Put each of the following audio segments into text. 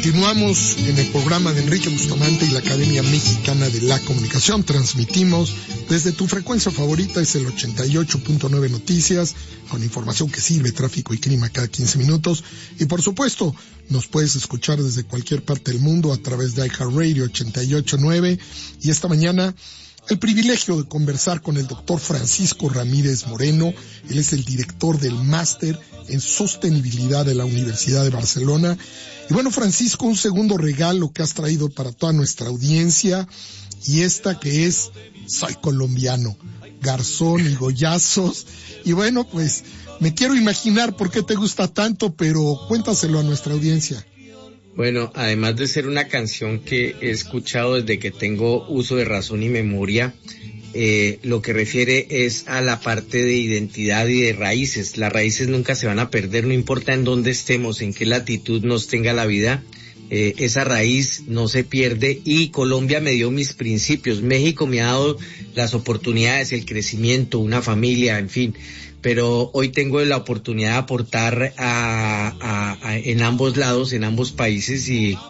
Continuamos en el programa de Enrique Bustamante y la Academia Mexicana de la Comunicación. Transmitimos desde tu frecuencia favorita, es el 88.9 Noticias, con información que sirve, tráfico y clima cada 15 minutos. Y por supuesto, nos puedes escuchar desde cualquier parte del mundo a través de iHeartRadio 88.9. Y esta mañana, el privilegio de conversar con el doctor Francisco Ramírez Moreno. Él es el director del Máster en Sostenibilidad de la Universidad de Barcelona. Y bueno, Francisco, un segundo regalo que has traído para toda nuestra audiencia, y esta que es Soy Colombiano, Garzón y Goyazos. Y bueno, pues me quiero imaginar por qué te gusta tanto, pero cuéntaselo a nuestra audiencia. Bueno, además de ser una canción que he escuchado desde que tengo uso de razón y memoria, lo que refiere es a la parte de identidad y de raíces. Las raíces nunca se van a perder, no importa en dónde estemos, en qué latitud nos tenga la vida, esa raíz no se pierde. Y Colombia me dio mis principios, México me ha dado las oportunidades, el crecimiento, una familia, en fin. Pero hoy tengo la oportunidad de aportar en ambos lados, en ambos países,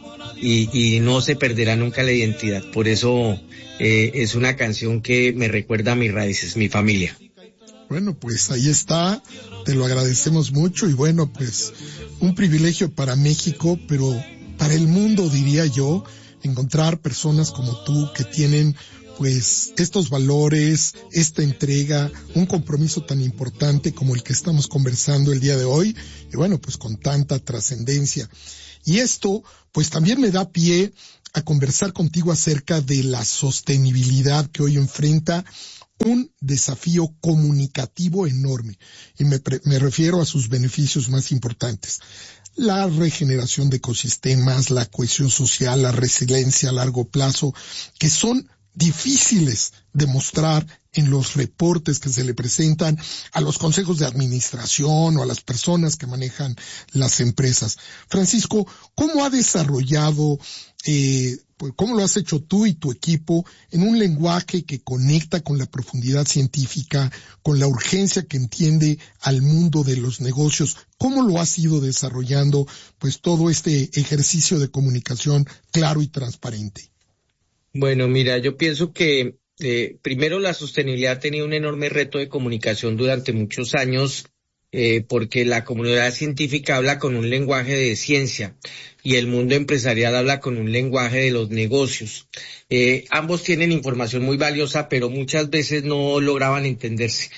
y no se perderá nunca la identidad. Por eso es una canción que me recuerda a mis raíces, mi familia. Bueno, pues ahí está, te lo agradecemos mucho, y bueno, pues un privilegio para México, pero para el mundo, diría yo, encontrar personas como tú que tienen pues estos valores, esta entrega, un compromiso tan importante como el que estamos conversando el día de hoy, y bueno, pues con tanta trascendencia. Y esto, pues también me da pie a conversar contigo acerca de la sostenibilidad que hoy enfrenta un desafío comunicativo enorme. Y me refiero a sus beneficios más importantes: la regeneración de ecosistemas, la cohesión social, la resiliencia a largo plazo, que son difíciles de mostrar en los reportes que se le presentan a los consejos de administración o a las personas que manejan las empresas. Francisco, ¿cómo ha desarrollado, cómo lo has hecho tú y tu equipo en un lenguaje que conecta con la profundidad científica, con la urgencia que entiende al mundo de los negocios? ¿Cómo lo has ido desarrollando, pues, todo este ejercicio de comunicación claro y transparente? Bueno, mira, yo pienso que primero la sostenibilidad ha tenido un enorme reto de comunicación durante muchos años, porque la comunidad científica habla con un lenguaje de ciencia y el mundo empresarial habla con un lenguaje de los negocios. Ambos tienen información muy valiosa, pero muchas veces no lograban entenderse.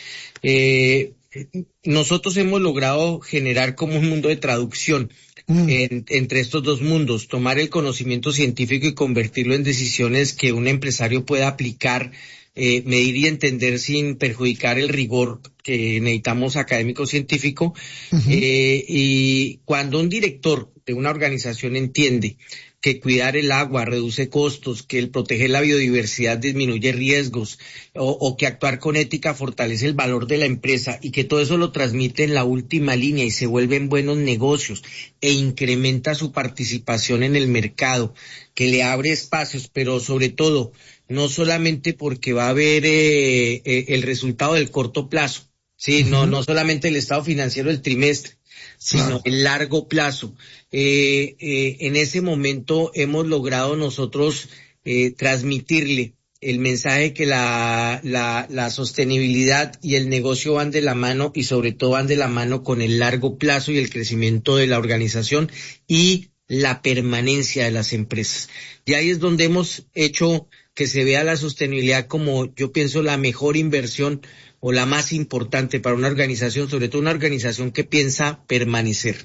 Nosotros hemos logrado generar como un mundo de traducción entre estos dos mundos, tomar el conocimiento científico y convertirlo en decisiones que un empresario pueda aplicar, medir y entender sin perjudicar el rigor que necesitamos académico-científico. Y cuando un director de una organización entiende que cuidar el agua reduce costos, que el proteger la biodiversidad disminuye riesgos, o que actuar con ética fortalece el valor de la empresa, y que todo eso lo transmite en la última línea y se vuelven buenos negocios e incrementa su participación en el mercado, que le abre espacios, pero sobre todo, no solamente porque va a haber el resultado del corto plazo, sí, no solamente el estado financiero del trimestre, sino el largo plazo. En ese momento hemos logrado nosotros transmitirle el mensaje que la sostenibilidad y el negocio van de la mano, y sobre todo van de la mano con el largo plazo y el crecimiento de la organización y la permanencia de las empresas. Y ahí es donde hemos hecho que se vea la sostenibilidad como, yo pienso, la mejor inversión o la más importante para una organización, sobre todo una organización que piensa permanecer.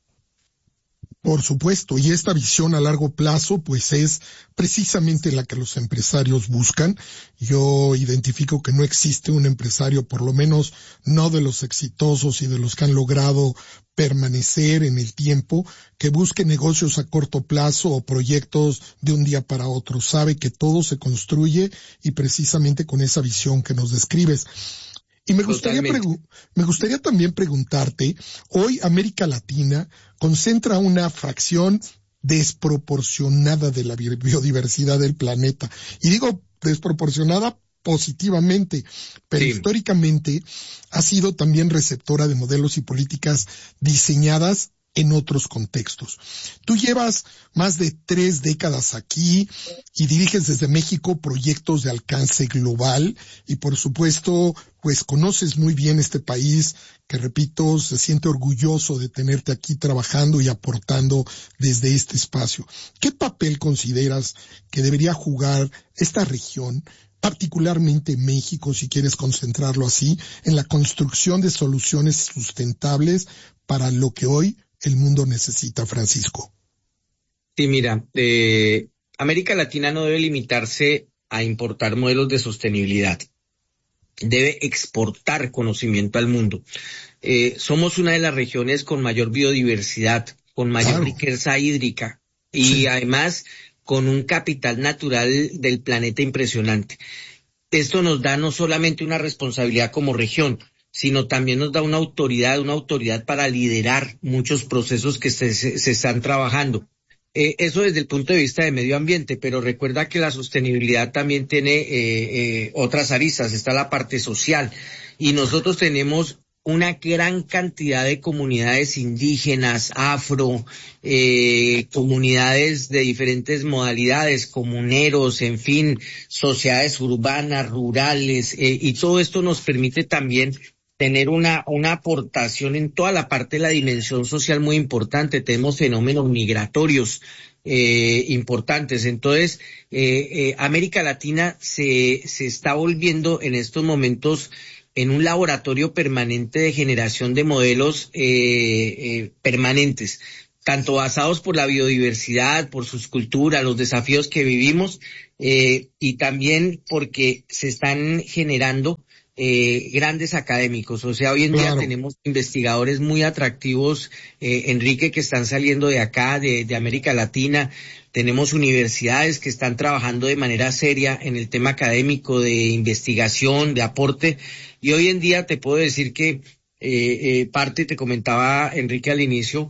Por supuesto, y esta visión a largo plazo pues es precisamente la que los empresarios buscan. Yo identifico que no existe un empresario, por lo menos no de los exitosos y de los que han logrado permanecer en el tiempo, que busque negocios a corto plazo o proyectos de un día para otro. Sabe que todo se construye, y precisamente con esa visión que nos describes. Y me gustaría también preguntarte, hoy América Latina concentra una fracción desproporcionada de la biodiversidad del planeta. Y digo desproporcionada positivamente, pero históricamente ha sido también receptora de modelos y políticas diseñadas en otros contextos. Tú llevas más de 3 décadas aquí y diriges desde México proyectos de alcance global y por supuesto, pues conoces muy bien este país que, repito, se siente orgulloso de tenerte aquí trabajando y aportando desde este espacio. ¿Qué papel consideras que debería jugar esta región, particularmente México, si quieres concentrarlo así, en la construcción de soluciones sustentables para lo que hoy el mundo necesita, Francisco? Sí, mira, América Latina no debe limitarse a importar modelos de sostenibilidad, debe exportar conocimiento al mundo. Somos una de las regiones con mayor biodiversidad, con mayor Claro, riqueza hídrica y sí, además con un capital natural del planeta impresionante. Esto nos da no solamente una responsabilidad como región, sino también nos da una autoridad para liderar muchos procesos que se están trabajando. Eso desde el punto de vista de medio ambiente, pero recuerda que la sostenibilidad también tiene otras aristas, está la parte social, y nosotros tenemos una gran cantidad de comunidades indígenas, afro, comunidades de diferentes modalidades, comuneros, en fin, sociedades urbanas, rurales, y todo esto nos permite también tener una aportación en toda la parte de la dimensión social muy importante. Tenemos fenómenos migratorios importantes. Entonces, América Latina se está volviendo en estos momentos en un laboratorio permanente de generación de modelos permanentes, tanto basados por la biodiversidad, por sus culturas, los desafíos que vivimos, y también porque se están generando grandes académicos. O sea, hoy en día claro. tenemos investigadores muy atractivos, Enrique, que están saliendo de acá, de América Latina. Tenemos universidades que están trabajando de manera seria en el tema académico, de investigación, de aporte. Y hoy en día te puedo decir que parte, te comentaba Enrique al inicio,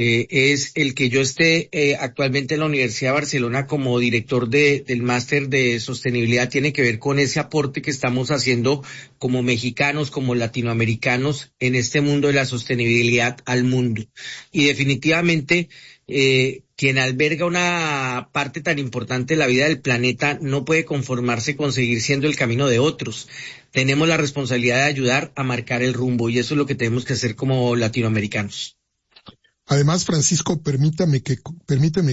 es el que yo esté actualmente en la Universidad de Barcelona como director del máster de sostenibilidad, tiene que ver con ese aporte que estamos haciendo como mexicanos, como latinoamericanos en este mundo de la sostenibilidad al mundo. Y definitivamente quien alberga una parte tan importante de la vida del planeta no puede conformarse con seguir siendo el camino de otros. Tenemos la responsabilidad de ayudar a marcar el rumbo y eso es lo que tenemos que hacer como latinoamericanos. Además, Francisco, permíteme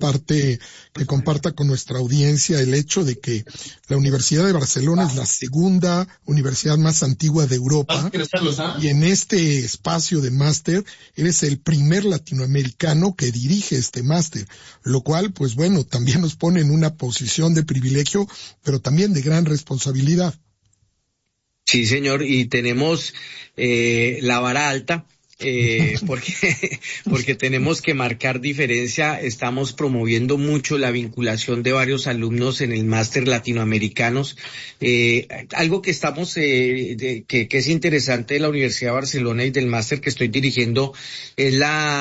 que comparta con nuestra audiencia el hecho de que la Universidad de Barcelona es la segunda universidad más antigua de Europa y en este espacio de máster eres el primer latinoamericano que dirige este máster, lo cual, pues bueno, también nos pone en una posición de privilegio, pero también de gran responsabilidad. Sí, señor, y tenemos la vara alta. Porque, porque tenemos que marcar diferencia, estamos promoviendo mucho la vinculación de varios alumnos en el máster latinoamericanos. Algo que estamos, que es interesante de la Universidad de Barcelona y del máster que estoy dirigiendo es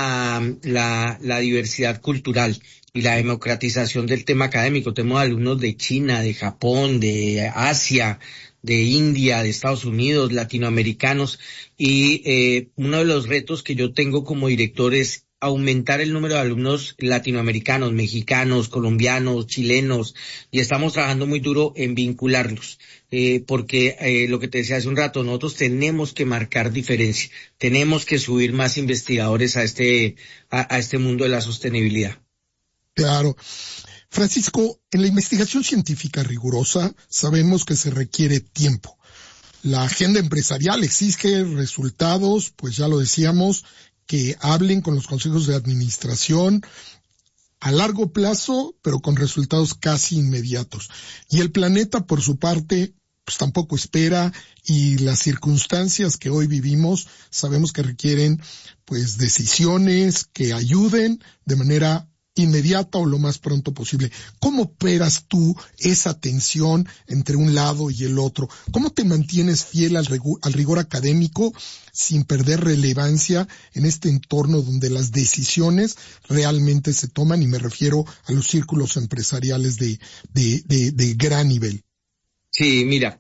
la diversidad cultural y la democratización del tema académico. Tenemos alumnos de China, de Japón, de Asia, de India, de Estados Unidos, latinoamericanos, y uno de los retos que yo tengo como director es aumentar el número de alumnos latinoamericanos, mexicanos, colombianos, chilenos, y estamos trabajando muy duro en vincularlos, porque lo que te decía hace un rato, nosotros tenemos que marcar diferencia, tenemos que subir más investigadores a este mundo de la sostenibilidad. Claro. Francisco, en la investigación científica rigurosa sabemos que se requiere tiempo. La agenda empresarial exige resultados, pues ya lo decíamos, que hablen con los consejos de administración a largo plazo, pero con resultados casi inmediatos. Y el planeta, por su parte, pues tampoco espera y las circunstancias que hoy vivimos sabemos que requieren pues decisiones que ayuden de manera inmediata o lo más pronto posible. ¿Cómo operas tú esa tensión entre un lado y el otro? ¿Cómo te mantienes fiel al rigor académico sin perder relevancia en este entorno donde las decisiones realmente se toman? Y me refiero a los círculos empresariales de gran nivel. Sí, mira,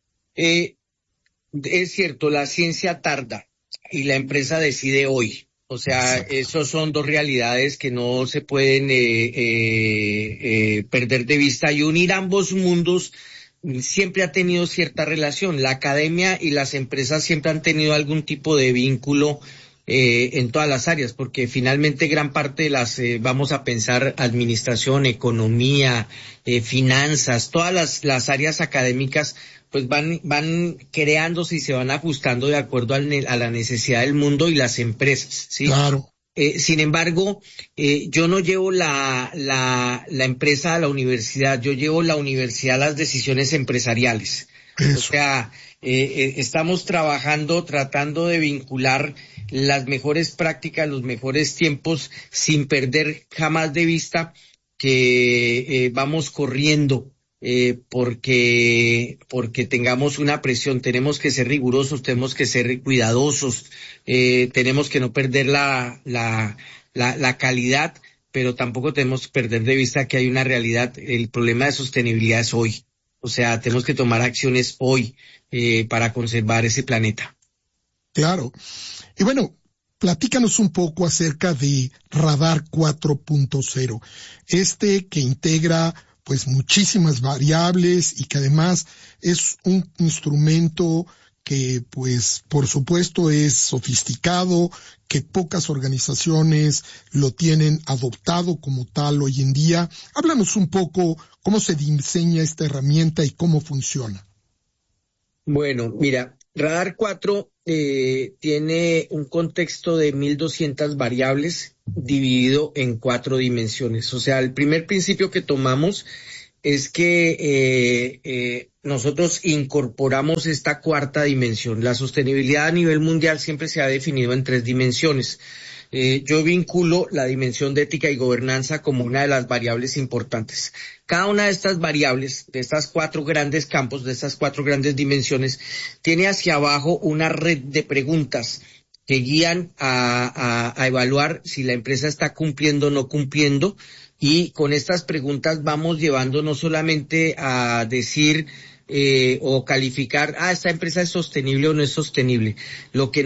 es cierto, la ciencia tarda y la empresa decide hoy. O sea, Exacto. esos son dos realidades que no se pueden perder de vista, y unir ambos mundos siempre ha tenido cierta relación. La academia y las empresas siempre han tenido algún tipo de vínculo en todas las áreas, porque finalmente gran parte de vamos a pensar, administración, economía, finanzas, todas las áreas académicas pues van creándose y se van ajustando de acuerdo a la necesidad del mundo y las empresas, ¿sí? Claro. Sin embargo, yo no llevo la empresa a la universidad, yo llevo la universidad a las decisiones empresariales. O Eso. sea, estamos trabajando, tratando de vincular las mejores prácticas, los mejores tiempos, sin perder jamás de vista que vamos corriendo, porque tengamos una presión. Tenemos que ser rigurosos, tenemos que ser cuidadosos, tenemos que no perder la calidad, pero tampoco tenemos que perder de vista que hay una realidad. El problema de sostenibilidad es hoy. O sea, tenemos que tomar acciones hoy para conservar ese planeta. Claro. Y bueno, platícanos un poco acerca de Radar 4.0, que integra pues muchísimas variables y que además es un instrumento que pues por supuesto es sofisticado, que pocas organizaciones lo tienen adoptado como tal hoy en día. Háblanos un poco cómo se diseña esta herramienta y cómo funciona. Bueno, mira, Radar 4 tiene un contexto de 1.200 variables dividido en 4 dimensiones. O sea, el primer principio que tomamos es que nosotros incorporamos esta cuarta dimensión. La sostenibilidad a nivel mundial siempre se ha definido en 3 dimensiones. Yo vinculo la dimensión de ética y gobernanza como una de las variables importantes. Cada una de estas variables, de estas 4 grandes campos, de estas 4 grandes dimensiones, tiene hacia abajo una red de preguntas que guían a evaluar si la empresa está cumpliendo o no cumpliendo, y con estas preguntas vamos llevando no solamente a decir o calificar, esta empresa es sostenible o no es sostenible. Lo que